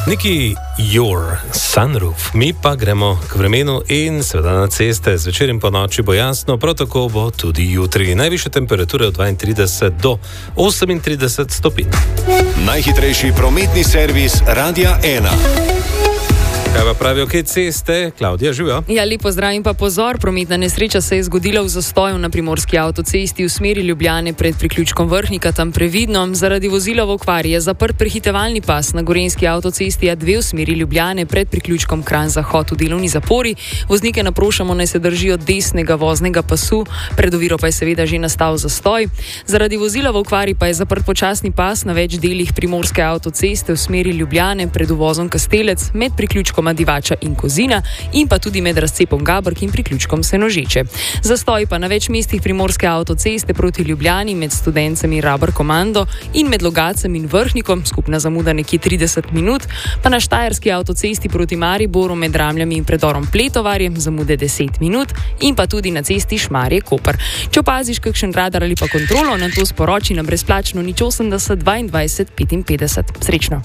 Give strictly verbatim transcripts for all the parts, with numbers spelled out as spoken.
Neki your sunroof, mi pa gremo k vremenu in seveda na ceste. Zvečer in po noči bo jasno, prav tako bo tudi jutri. Najvišje temperature od dvaintrideset do osemintrideset stopinj. Najhitrejši prometni servis Radia ena. Kaj pa pravijo, kaj ceste? Klavdija, živijo? Ja, lepo zdrav in pa pozor. Prometna nesreča se je zgodila v zastoju na primorski avtocesti v smeri Ljubljane pred priključkom Vrhnika, tam previdno. Zaradi vozila v okvari je zaprt prehitevalni pas na gorenjski avtocesti A dve v smeri Ljubljane pred priključkom Kranj-Zahod v delovni zapori. Voznike naprošamo, naj se držijo desnega voznega pasu, pred oviro pa je seveda že nastal zastoj. Zaradi vozila v okvari pa je zaprt počasni pas na več delih primorske avtoceste v smeri Ljubljane pred uvozom Kastelec med priključkom Divača in Kozina in pa tudi med razcepom Gabrk in priključkom Senožeče. Zastoj pa na več mestih primorske avtoceste proti Ljubljani med Studencem in Rabar Komando in med Logacem in Vrhnikom, skupna zamuda nekje trideset minut, pa na Štajerski avtocesti proti Mariboru med Ramljami in predorom Pletovarjem zamude deset minut in pa tudi na cesti Šmarje-Koper. Če opaziš kakšen radar ali pa kontrolo, na to sporoči na brezplačno nič osemdeset dvaindvajset petinpetdeset. Srečno!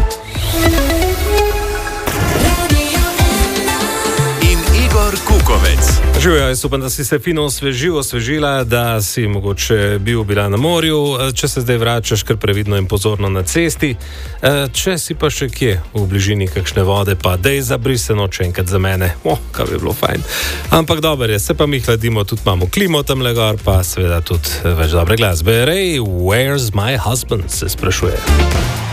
Kukovec. Živijo, jaz upam, da si se fino osvežil, osvežila, da si mogoče bil bila na morju, če se zdaj vračaš kar previdno in pozorno na cesti. Če si pa še kje v bližini kakšne vode, pa dej zabrise noč enkrat za mene. Oh, kaj bi bilo fajn. Ampak dobro je, se pa mi hladimo, tudi imamo klimo tamle gor, pa seveda tudi več dobre glasbe. Ray, where's my husband, se sprašuje.